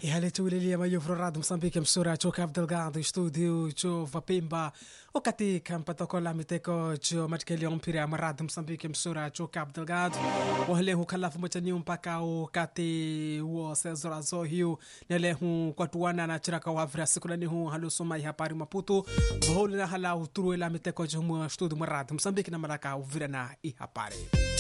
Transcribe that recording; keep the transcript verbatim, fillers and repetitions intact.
hali tulilia mayufro rad Msambiki msura cho Cabo Delgado studio cho Vapimba wakati kampatokola miteko cho matkeli mpira marad Msambiki msura cho Cabo Delgado wale hukalafu mchani mpaka wakati wa sezora zo hiyo nele hu kwatuana na chiraka wa vira sikulani hu halusoma hapari Maputo boholi na hala uturuela miteko cho studio marad Msambiki na malaka uvira na ihapari